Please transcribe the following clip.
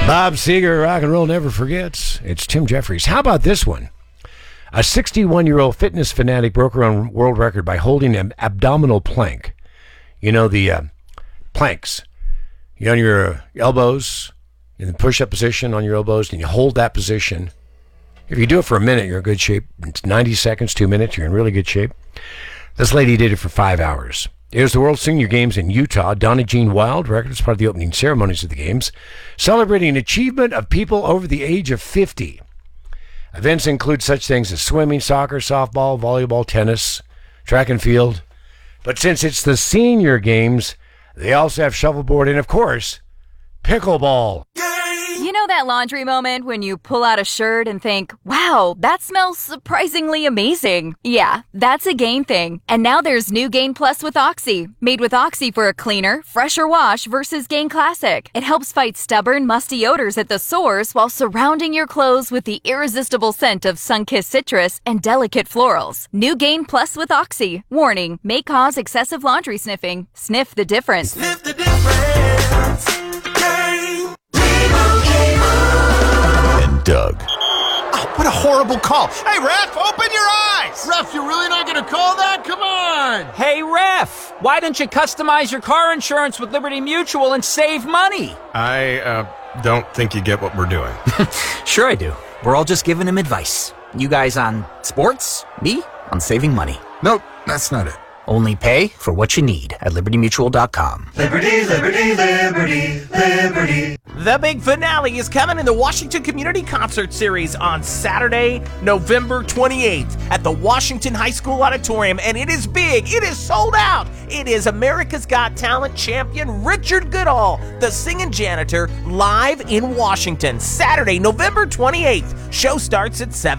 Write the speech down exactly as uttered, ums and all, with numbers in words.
Bob Seger, rock and roll never forgets. It's Tim Jeffries. How about this one? A sixty-one-year-old fitness fanatic broke her own world record by holding an abdominal plank. You know, the uh, planks. You're on your uh, elbows, in the push-up position on your elbows, and you hold that position. If you do it for a minute, you're in good shape. It's ninety seconds, two minutes, you're in really good shape. This lady did it for five hours. It was the World Senior Games in Utah. Donna Jean Wild record as part of the opening ceremonies of the Games, celebrating an achievement of people over the age of fifty. Events include such things as swimming, soccer, softball, volleyball, tennis, track and field. But since it's the Senior Games, they also have shuffleboard and, of course, pickleball. You know that laundry moment when you pull out a shirt and think, wow, that smells surprisingly amazing. Yeah, that's a Gain thing. And now there's new Gain Plus with Oxy. Made with Oxy for a cleaner, fresher wash versus Gain Classic. It helps fight stubborn, musty odors at the source while surrounding your clothes with the irresistible scent of sun-kissed citrus and delicate florals. New Gain Plus with Oxy. Warning, may cause excessive laundry sniffing. Sniff the difference. Sniff the difference. Gain. And Doug. Oh, what a horrible call. Hey, ref, open your eyes. Ref, you're really not going to call that? Come on. Hey, ref, why don't you customize your car insurance with Liberty Mutual and save money? I uh, don't think you get what we're doing. Sure I do. We're all just giving him advice. You guys on sports, me on saving money. Nope, that's not it. Only pay for what you need at liberty mutual dot com. Liberty, liberty, liberty, liberty. The big finale is coming in the Washington Community Concert Series on Saturday, November twenty-eighth at the Washington High School Auditorium, and it is big. It is sold out. It is America's Got Talent champion Richard Goodall, the singing janitor, live in Washington. Saturday, November twenty-eighth. Show starts at seven.